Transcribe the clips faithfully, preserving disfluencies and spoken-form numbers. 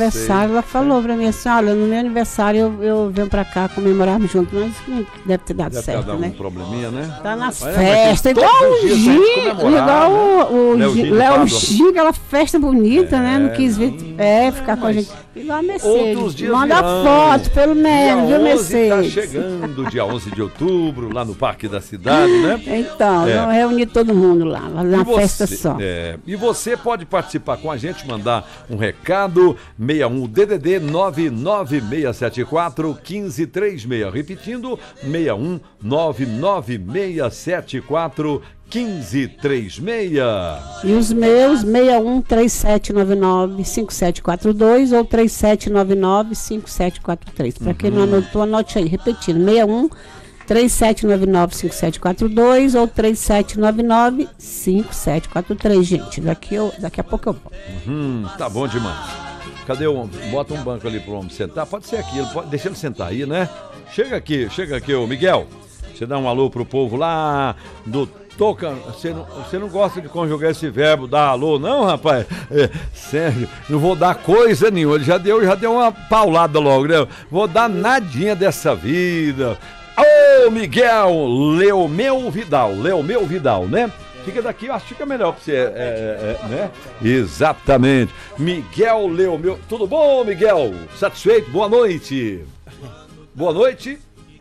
aniversário, ela falou pra mim assim, olha, no meu aniversário eu, eu venho pra cá comemorar junto, mas não deve ter dado Deve certo, ter dado né? um probleminha, né? Tá nas Mas, festas, mas igual o dias Gi, comemorar, igual né? o, o Léo Gi- Gi de Léo Pádua. Gi, aquela festa bonita, É, né? Não quis vir, hum, é, ficar com a mas gente. Igual a outros Mercedes. dias Manda virão. foto, pelo menos, viu, Dia onze tá Mercedes? chegando, dia onze de outubro, lá no Parque da Cidade, né? Então, É. vamos reunir todo mundo lá, fazer uma E festa você- só. é, e você pode participar com a gente, mandar um recado, sessenta e um D D D nove nove seis sete quatro um cinco três seis, repetindo, sessenta e um nove nove seis sete quatro um cinco três seis. E os meus, seis um três sete nove nove cinco sete quatro dois ou três sete nove nove cinco sete quatro três. Para quem não anotou, anote aí, repetindo, seis um três sete nove nove cinco sete quatro dois ou três sete nove nove cinco sete quatro três, gente. Daqui, eu, daqui a pouco eu volto. Hum, tá bom demais. Cadê o... Bota um banco ali pro homem sentar. Pode ser aqui, ele pode... deixa ele sentar aí, né? Chega aqui, chega aqui, ô Miguel. Você dá um alô pro povo lá do Toca. Você não, você não gosta de conjugar esse verbo, dar alô, não, rapaz? É, sério, não vou dar coisa nenhuma. Ele já deu, já deu uma paulada logo, né? Vou dar nadinha dessa vida. Ô, Miguel Leomeu Vidal, Leomeu Vidal, né? Fica daqui, eu acho que fica melhor pra você, é, é, é, né? Exatamente. Miguel Leomeu, tudo bom, Miguel? Satisfeito? Boa noite. Boa noite.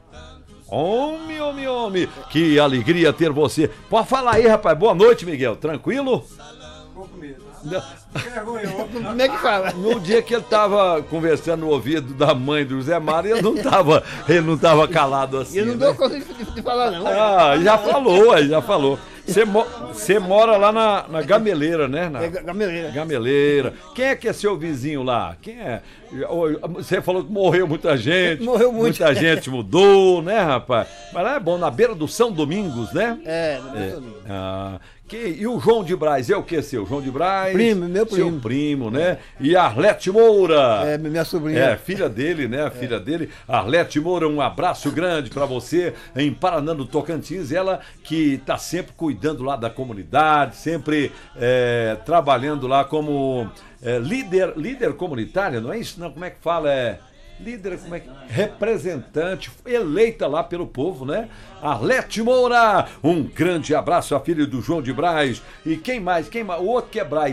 Homem, homem, homem, que alegria ter você. Pode falar aí, rapaz. Boa noite, Miguel. Tranquilo? Pouco medo. Não. Como é que fala? No dia que ele tava conversando no ouvido da mãe do Zé Mário, ele não tava, ele não tava calado assim. Eu não né? dou conta de, de falar, não. Ah, já falou, aí já falou. Você mo mora lá na, na Gameleira, né? Na É gameleira. Gameleira. Quem é que é seu vizinho lá? Quem é? Você falou que morreu muita gente. Morreu muito. Muita gente mudou, né, rapaz? Mas lá é bom, na beira do São Domingos, né? É, no É. meu amigo. Ah, que, e o João de Braz, é o que seu? João de Braz? Primo, meu Seu primo. primo, né? E a Arlete Moura. É, minha sobrinha. É, filha dele, né? A filha dele. Arlete Moura, um abraço grande pra você em Paraná, no Tocantins. Ela que tá sempre cuidando lá da comunidade, sempre é, trabalhando lá como é, líder, líder comunitária, não é isso? Não, como é que fala? É... Líder, como é que... representante, eleita lá pelo povo, né? Arlete Moura, um grande abraço à filha do João de Braz. E quem mais? Quem mais? O outro que é Braz.